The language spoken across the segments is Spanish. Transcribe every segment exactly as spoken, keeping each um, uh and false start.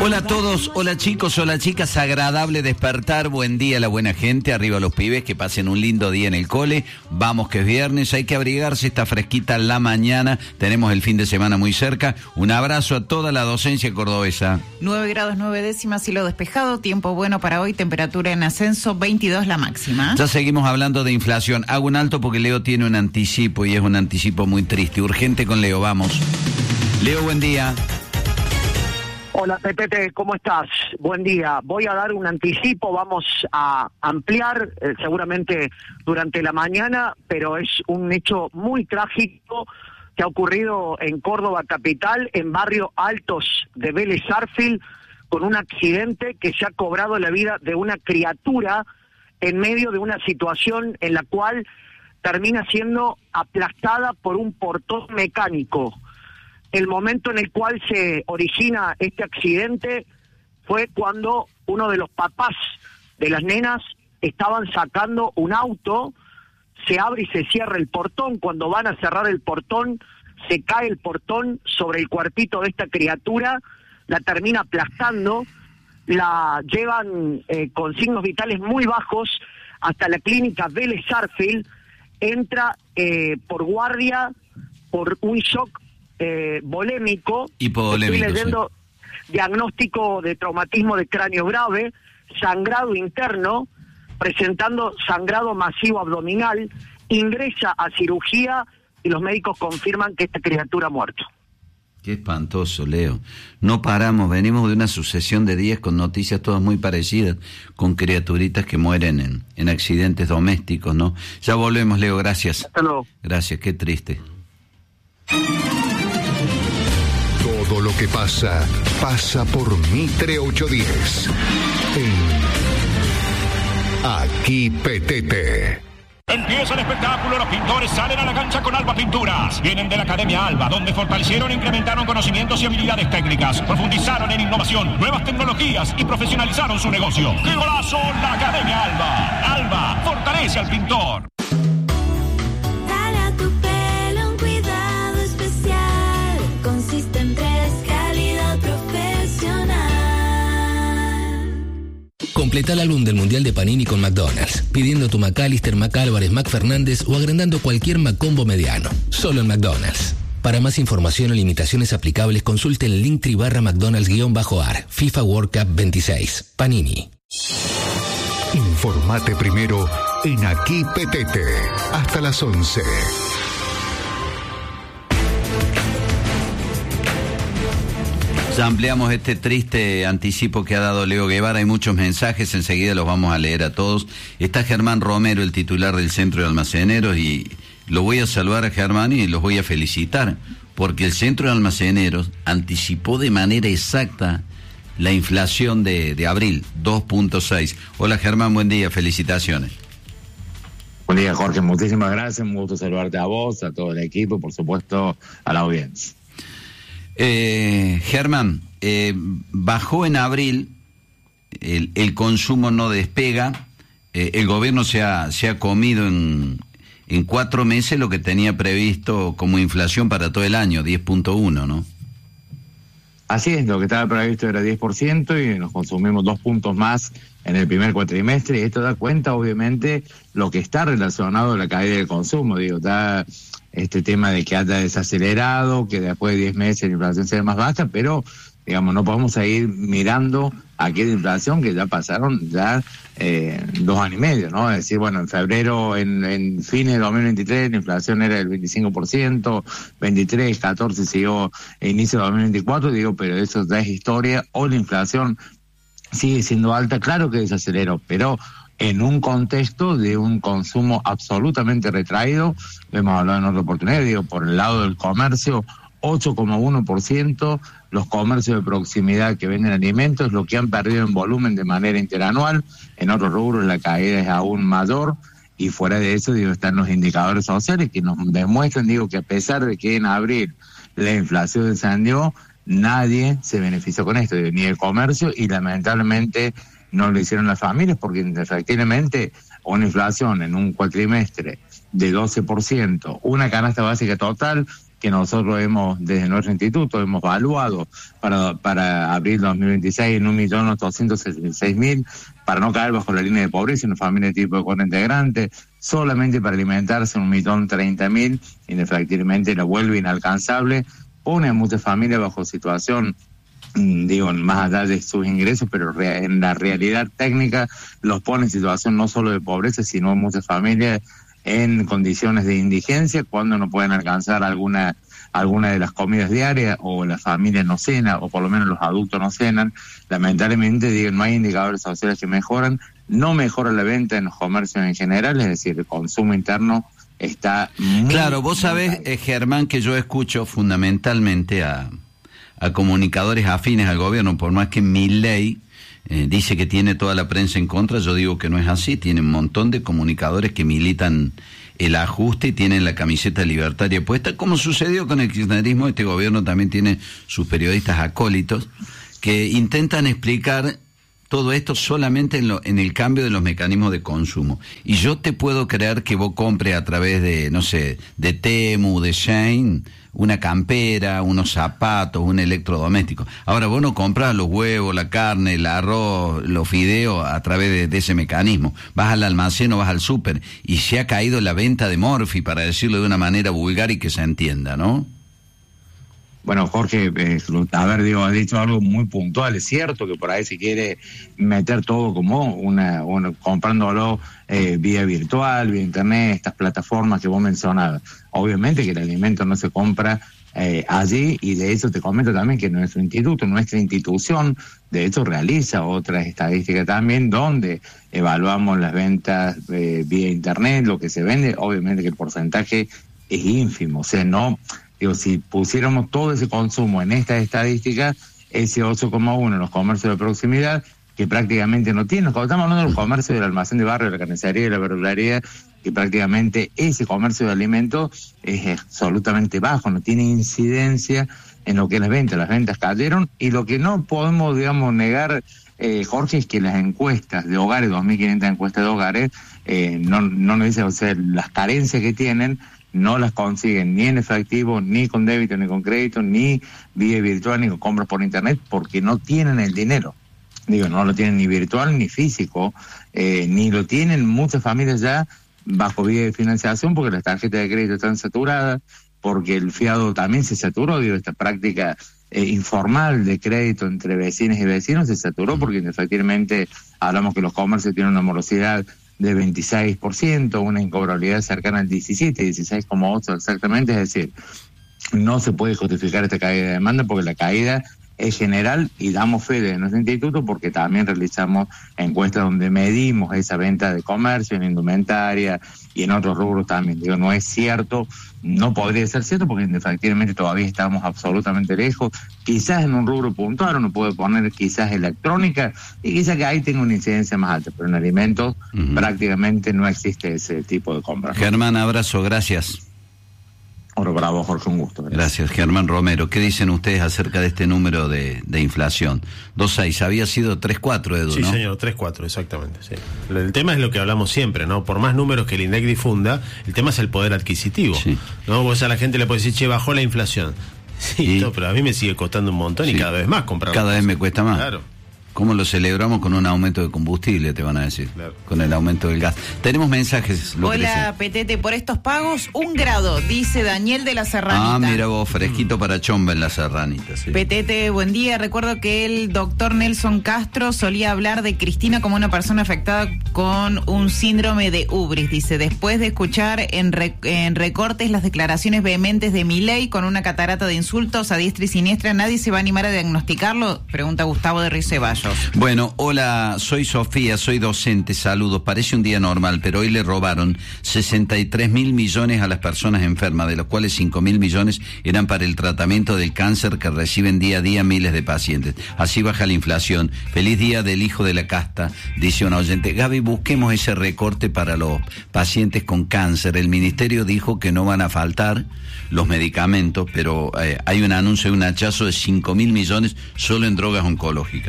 Hola a todos, hola chicos, hola chicas, agradable despertar, buen día a la buena gente, arriba los pibes, que pasen un lindo día en el cole, vamos que es viernes, hay que abrigarse, está fresquita la mañana, tenemos el fin de semana muy cerca, un abrazo a toda la docencia cordobesa. nueve grados nueve décimas, cielo despejado, tiempo bueno para hoy, temperatura en ascenso, veintidós la máxima. Ya seguimos hablando de inflación, hago un alto porque Leo tiene un anticipo y es un anticipo muy triste, urgente con Leo, vamos. Leo, buen día. Hola, Petete, ¿cómo estás? Buen día. Voy a dar un anticipo, vamos a ampliar eh, seguramente durante la mañana, pero es un hecho muy trágico que ha ocurrido en Córdoba capital, en barrio Altos de Vélez Sarsfield, con un accidente que se ha cobrado la vida de una criatura en medio de una situación en la cual termina siendo aplastada por un portón mecánico. El momento en el cual se origina este accidente fue cuando uno de los papás de las nenas estaban sacando un auto, se abre y se cierra el portón, cuando van a cerrar el portón, se cae el portón sobre el cuerpito de esta criatura, la termina aplastando, la llevan eh, con signos vitales muy bajos hasta la clínica Vélez Sarsfield, entra eh, por guardia, por un shock Eh, volémico, hipovolémico, estoy leyendo sí. Diagnóstico de traumatismo de cráneo grave, sangrado interno, presentando sangrado masivo abdominal, ingresa a cirugía y los médicos confirman que esta criatura ha muerto. Qué espantoso, Leo. No paramos, venimos de una sucesión de días con noticias todas muy parecidas, con criaturitas que mueren en, en accidentes domésticos, ¿no? Ya volvemos, Leo, gracias. Hasta luego. Gracias, qué triste. Todo lo que pasa, pasa por Mitre ochocientos diez. En Aquí Petete. Empieza el espectáculo, los pintores salen a la cancha con Alba Pinturas. Vienen de la Academia Alba, donde fortalecieron e incrementaron conocimientos y habilidades técnicas, profundizaron en innovación, nuevas tecnologías y profesionalizaron su negocio. ¡Qué golazo! La Academia Alba. Alba fortalece al pintor. Completa el álbum del Mundial de Panini con McDonald's, pidiendo tu McAllister, McAlvarez, McFernández o agrandando cualquier McCombo mediano. Solo en McDonald's. Para más información o limitaciones aplicables, consulte el link barra McDonald's-ar, FIFA World Cup veintiséis. Panini. Informate primero en Aquí Petete. Hasta las once. Ya ampliamos este triste anticipo que ha dado Leo Guevara. Hay muchos mensajes, enseguida los vamos a leer a todos. Está Germán Romero, el titular del Centro de Almaceneros, y lo voy a saludar a Germán y los voy a felicitar, porque el Centro de Almaceneros anticipó de manera exacta la inflación de, de abril, dos punto seis. Hola Germán, buen día, felicitaciones. Buen día, Jorge, muchísimas gracias, un gusto saludarte a vos, a todo el equipo, por supuesto a la audiencia. Eh, Germán, eh, bajó en abril, el, el consumo no despega, eh, el gobierno se ha, se ha comido en, en cuatro meses lo que tenía previsto como inflación para todo el año, diez punto uno, ¿no? Así es, lo que estaba previsto era diez por ciento y nos consumimos dos puntos más en el primer cuatrimestre, y esto da cuenta, obviamente, lo que está relacionado a la caída del consumo, digo, da este tema de que haya desacelerado, que después de diez meses la inflación sea más baja, pero, digamos, no podemos seguir mirando aquella inflación que ya pasaron ya eh, dos años y medio, ¿no? Es decir, bueno, en febrero, en, en fines de dos mil veintitrés, la inflación era del veinticinco por ciento, veintitrés, catorce siguió a inicio de dos mil veinticuatro, digo, pero eso ya es historia. Hoy la inflación sigue siendo alta, claro que desaceleró, pero en un contexto de un consumo absolutamente retraído. Lo hemos hablado en otra oportunidad, digo, por el lado del comercio, ocho coma uno por ciento, los comercios de proximidad que venden alimentos, lo que han perdido en volumen de manera interanual. En otros rubros la caída es aún mayor, y fuera de eso, digo, están los indicadores sociales que nos demuestran, digo, que a pesar de que en abril la inflación descendió, nadie se benefició con esto, digo, ni el comercio, y lamentablemente no lo hicieron las familias, porque efectivamente una inflación en un cuatrimestre de doce por ciento, una canasta básica total que nosotros hemos, desde nuestro instituto, hemos evaluado para, para abril dos mil veintiséis en un millón ochocientos sesenta y seis mil, para no caer bajo la línea de pobreza en una familia de tipo de cuatro integrantes, solamente para alimentarse un millón treinta mil, efectivamente lo vuelve inalcanzable, pone a muchas familias bajo situación, digo, más allá de sus ingresos, pero en la realidad técnica los pone en situación no solo de pobreza, sino muchas familias en condiciones de indigencia, cuando no pueden alcanzar alguna alguna de las comidas diarias, o la familia no cena, o por lo menos los adultos no cenan. Lamentablemente, digo, no hay indicadores sociales que mejoran, no mejora la venta en los comercios en general, es decir, el consumo interno está muy... Claro, vos sabés, eh, Germán, que yo escucho fundamentalmente a, a comunicadores afines al gobierno, por más que Milei eh, dice que tiene toda la prensa en contra, yo digo que no es así, tiene un montón de comunicadores que militan el ajuste y tienen la camiseta libertaria puesta, como sucedió con el kirchnerismo. Este gobierno también tiene sus periodistas acólitos que intentan explicar todo esto solamente en, lo, en el cambio de los mecanismos de consumo. Y yo te puedo creer que vos compres a través de, no sé, de Temu, de Shein, una campera, unos zapatos, un electrodoméstico. Ahora, vos no compras los huevos, la carne, el arroz, los fideos a través de, de ese mecanismo. Vas al almacén o vas al súper y se ha caído la venta de Morphy, para decirlo de una manera vulgar y que se entienda, ¿no? Bueno, Jorge, eh, a ver, digo, ha dicho algo muy puntual. Es cierto que por ahí se quiere meter todo como una, una comprándolo eh, vía virtual, vía internet, estas plataformas que vos mencionabas. Obviamente que el alimento no se compra eh, allí, y de hecho te comento también que nuestro instituto, nuestra institución, de hecho realiza otras estadísticas también donde evaluamos las ventas eh, vía internet, lo que se vende. Obviamente que el porcentaje es ínfimo, o sea, no... Digo, si pusiéramos todo ese consumo en esta estadística, ese ocho coma uno en los comercios de proximidad, que prácticamente no tienen, cuando estamos hablando del comercio del almacén de barrio, de la carnicería y la verdulería, que prácticamente ese comercio de alimentos es absolutamente bajo, no tiene incidencia en lo que es las ventas. Las ventas cayeron, y lo que no podemos, digamos, negar, eh, Jorge, es que las encuestas de hogares, dos mil quinientas encuestas de hogares, eh, no, no nos dicen, o sea, las carencias que tienen, no las consiguen ni en efectivo, ni con débito, ni con crédito, ni vía virtual, ni con compras por internet, porque no tienen el dinero. Digo, no lo tienen ni virtual ni físico, eh, ni lo tienen muchas familias ya bajo vía de financiación, porque las tarjetas de crédito están saturadas, porque el fiado también se saturó. Digo, esta práctica eh, informal de crédito entre vecinos y vecinos se saturó, porque efectivamente hablamos que los comercios tienen una morosidad de veintiséis por ciento, una incobrabilidad cercana al diecisiete, dieciséis coma ocho exactamente, es decir, no se puede justificar esta caída de demanda, porque la caída es general, y damos fe de nuestro instituto porque también realizamos encuestas donde medimos esa venta de comercio en indumentaria y en otros rubros también. Digo, no es cierto, no podría ser cierto, porque efectivamente todavía estamos absolutamente lejos. Quizás en un rubro puntual uno puede poner quizás electrónica, y quizás que ahí tenga una incidencia más alta, pero en alimentos uh-huh. prácticamente no existe ese tipo de compra. Germán, abrazo, gracias. Oro bravo, Jorge, un gusto. Gracias. Gracias, Germán Romero. ¿Qué dicen ustedes acerca de este número de, de inflación? dos coma seis, había sido tres coma cuatro, Edu, sí, ¿no? Sí, señor, tres coma cuatro, exactamente. Sí. El tema es lo que hablamos siempre, ¿no? Por más números que el INDEC difunda, el tema es el poder adquisitivo. Sí. ¿No? Vos a la gente le podés decir, che, bajó la inflación. Sí, no, pero a mí me sigue costando un montón, sí. Y cada vez más comprar. Cada vez me cuesta más. Claro. ¿Cómo lo celebramos? Con un aumento de combustible, te van a decir. Claro. Con el aumento del gas. Tenemos mensajes. Hola, Petete, por estos pagos, un grado, dice Daniel de la Serranita. Ah, mira vos, fresquito mm. para chomba en la Serranita. Sí. Petete, buen día. Recuerdo que el doctor Nelson Castro solía hablar de Cristina como una persona afectada con un síndrome de ubris. Dice, después de escuchar en, re, en recortes las declaraciones vehementes de Milei con una catarata de insultos a diestra y siniestra, ¿nadie se va a animar a diagnosticarlo? Pregunta Gustavo de Río Ceballos. Bueno, hola, soy Sofía, soy docente, saludos. Parece un día normal, pero hoy le robaron sesenta y tres mil millones a las personas enfermas, de los cuales cinco mil millones eran para el tratamiento del cáncer que reciben día a día miles de pacientes. Así baja la inflación. Feliz día del hijo de la casta, dice una oyente. Gaby, busquemos ese recorte para los pacientes con cáncer. El ministerio dijo que no van a faltar los medicamentos, pero eh, hay un anuncio de un hachazo de cinco mil millones solo en drogas oncológicas. Hola,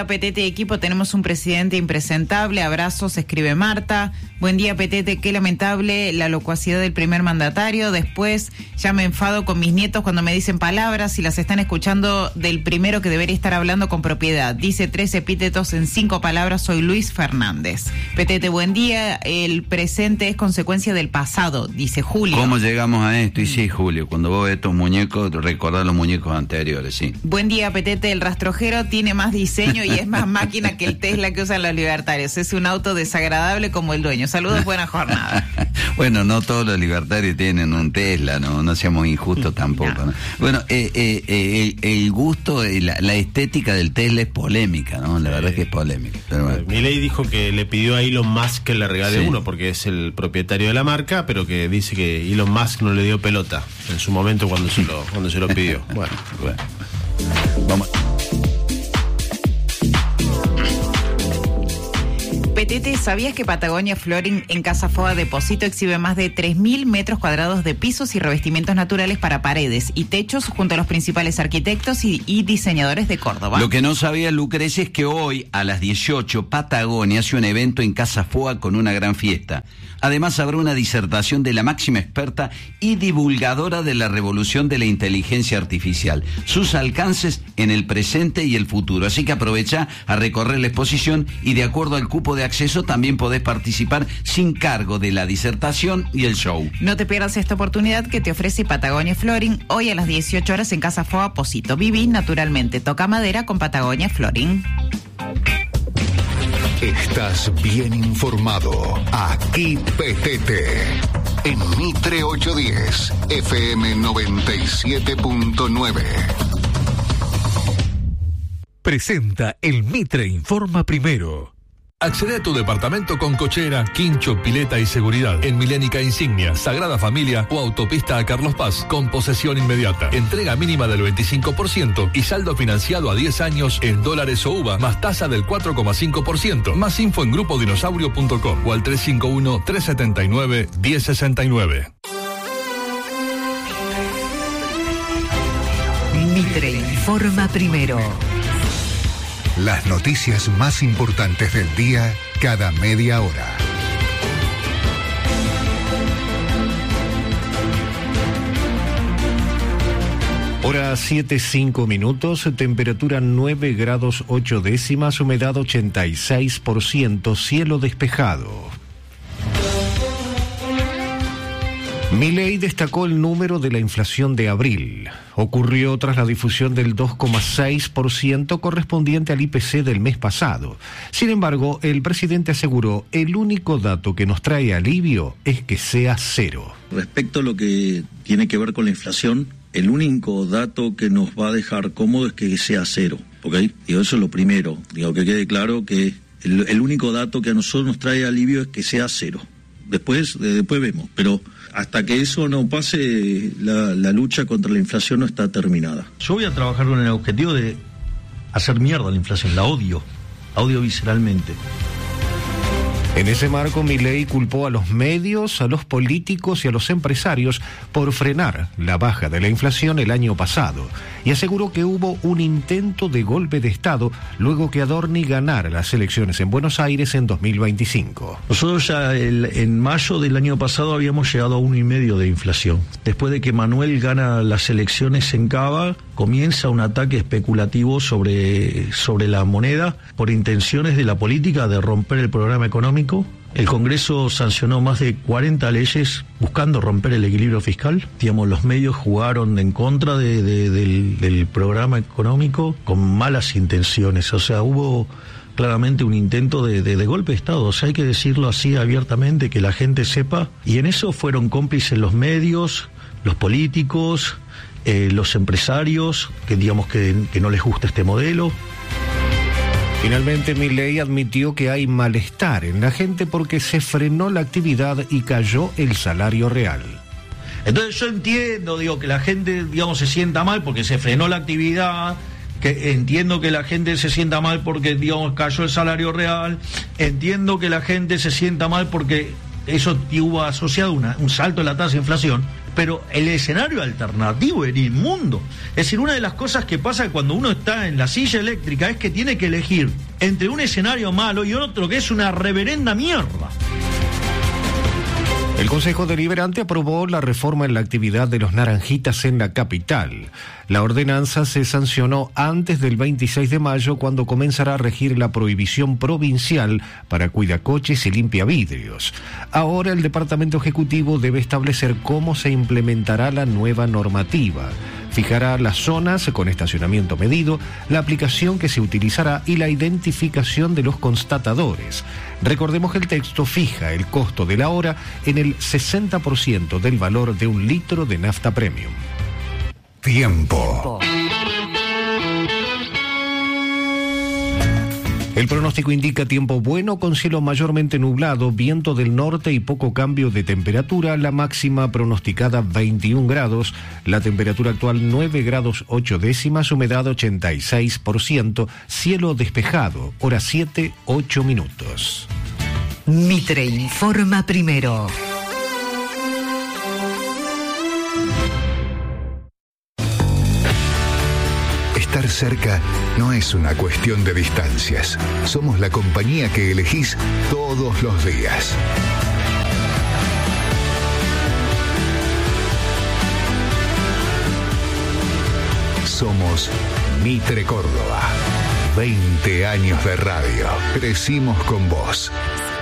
día, Petete equipo, tenemos un presidente impresentable, abrazos, escribe Marta. Buen día, Petete, qué lamentable la locuacidad del primer mandatario. Después ya me enfado con mis nietos cuando me dicen palabras y las están escuchando del primero que debería estar hablando con propiedad. Dice tres epítetos en cinco palabras, soy Luis Fernández. Petete, buen día, el presente es consecuencia del pasado, dice Julio. ¿Cómo llegamos a esto? Y sí, Julio, cuando vos ves estos muñecos, recordá los muñecos anteriores, sí. Buen día, Petete, el rastrojero tiene más diseño y es más máquina que el Tesla que usan los libertarios. Es un auto desagradable como el dueño. Saludos, buena jornada. Bueno, no todos los libertarios tienen un Tesla, no, no seamos injustos tampoco. No. ¿No? Bueno, eh, eh, eh, el, el gusto, la, la estética del Tesla es polémica, ¿no? La verdad es que es polémica. Pero bueno. Milei dijo que le pidió a Elon Musk que le regale Sí. uno porque es el propietario de la marca, pero que dice que Elon Musk no le dio pelota en su momento cuando se lo, cuando se lo pidió. Bueno, bueno. Vamos. Petete, ¿sabías que Patagonia Flooring en Casa Foa Depósito exhibe más de tres mil metros cuadrados de pisos y revestimientos naturales para paredes y techos junto a los principales arquitectos y, y diseñadores de Córdoba? Lo que no sabía Lucrecia es que hoy a las dieciocho Patagonia hace un evento en Casa Foa con una gran fiesta. Además habrá una disertación de la máxima experta y divulgadora de la revolución de la inteligencia artificial, sus alcances en el presente y el futuro. Así que aprovecha a recorrer la exposición y de acuerdo al cupo de acceso también podés participar sin cargo de la disertación y el show. No te pierdas esta oportunidad que te ofrece Patagonia Flooring hoy a las dieciocho horas en Casa Foa Posito. Viví naturalmente, toca madera con Patagonia Flooring. Estás bien informado. Aquí Petete. En Mitre ochocientos diez, F M noventa y siete punto nueve. Presenta el Mitre Informa Primero. Accede a tu departamento con cochera, quincho, pileta y seguridad en Milénica Insignia, Sagrada Familia o Autopista a Carlos Paz con posesión inmediata. Entrega mínima del veinticinco por ciento y saldo financiado a diez años en dólares o U V A más tasa del cuatro coma cinco por ciento. Más info en grupo dinosaurio punto com o al tres cinco uno, tres siete nueve, uno cero seis nueve. Mitre Informa Primero. Las noticias más importantes del día cada media hora. Hora siete, cinco minutos, temperatura nueve grados ocho décimas, humedad ochenta y seis por ciento, cielo despejado. Milei destacó el número de la inflación de abril. Ocurrió tras la difusión del dos coma seis por ciento correspondiente al I P C del mes pasado. Sin embargo, el presidente aseguró, el único dato que nos trae alivio es que sea cero. Respecto a lo que tiene que ver con la inflación, el único dato que nos va a dejar cómodo es que sea cero, ¿ok? Digo, eso es lo primero. Digo, que quede claro que el, el único dato que a nosotros nos trae alivio es que sea cero. Después, eh, después vemos, pero hasta que eso no pase, la, la lucha contra la inflación no está terminada. Yo voy a trabajar con el objetivo de hacer mierda la inflación, la odio, la odio visceralmente. En ese marco, Milei culpó a los medios, a los políticos y a los empresarios por frenar la baja de la inflación el año pasado y aseguró que hubo un intento de golpe de Estado luego que Adorni ganara las elecciones en Buenos Aires en dos mil veinticinco. Nosotros ya el, en mayo del año pasado habíamos llegado a uno y medio de inflación. Después de que Manuel gana las elecciones en Cava, comienza un ataque especulativo sobre, sobre la moneda por intenciones de la política de romper el programa económico. El Congreso sancionó más de cuarenta leyes buscando romper el equilibrio fiscal. Digamos, los medios jugaron en contra de, de, del, del programa económico con malas intenciones. O sea, hubo claramente un intento de, de, de golpe de Estado. O sea, hay que decirlo así abiertamente, que la gente sepa. Y en eso fueron cómplices los medios, los políticos, eh, los empresarios, que digamos que, que no les gusta este modelo. Finalmente, Milei admitió que hay malestar en la gente porque se frenó la actividad y cayó el salario real. Entonces yo entiendo, digo, que la gente, digamos, se sienta mal porque se frenó la actividad, que entiendo que la gente se sienta mal porque, digamos, cayó el salario real, entiendo que la gente se sienta mal porque eso hubo asociado una, un salto en la tasa de inflación, pero el escenario alternativo era inmundo. Es decir, una de las cosas que pasa cuando uno está en la silla eléctrica es que tiene que elegir entre un escenario malo y otro que es una reverenda mierda. El Consejo Deliberante aprobó la reforma en la actividad de los naranjitas en la capital. La ordenanza se sancionó antes del veintiséis de mayo, cuando comenzará a regir la prohibición provincial para cuidacoches y limpiavidrios. Ahora el Departamento Ejecutivo debe establecer cómo se implementará la nueva normativa. Fijará las zonas con estacionamiento medido, la aplicación que se utilizará y la identificación de los constatadores. Recordemos que el texto fija el costo de la hora en el sesenta por ciento del valor de un litro de nafta premium. Tiempo. El pronóstico indica tiempo bueno con cielo mayormente nublado, viento del norte y poco cambio de temperatura. La máxima pronosticada veintiún grados, la temperatura actual nueve grados ocho décimas, humedad ochenta y seis por ciento, cielo despejado, hora siete, ocho minutos. Mitre informa primero. Estar cerca no es una cuestión de distancias. Somos la compañía que elegís todos los días. Somos Mitre Córdoba. veinte años de radio. Crecimos con vos.